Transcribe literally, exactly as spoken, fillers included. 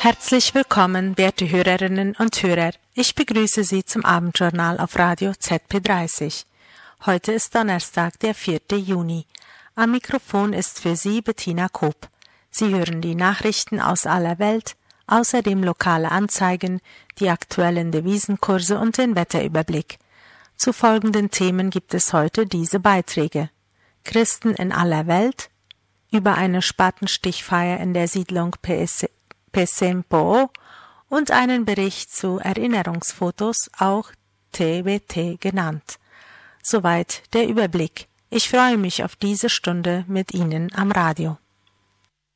Herzlich willkommen, werte Hörerinnen und Hörer. Ich begrüße Sie zum Abendjournal auf Radio Z P dreißig. Heute ist Donnerstag, der vierte Juni. Am Mikrofon ist für Sie Bettina Koop. Sie hören die Nachrichten aus aller Welt, außerdem lokale Anzeigen, die aktuellen Devisenkurse und den Wetterüberblick. Zu folgenden Themen gibt es heute diese Beiträge: Christen in aller Welt, über eine Spatenstichfeier in der Siedlung Pesempo und einen Bericht zu Erinnerungsfotos, auch T B T genannt. Soweit der Überblick. Ich freue mich auf diese Stunde mit Ihnen am Radio.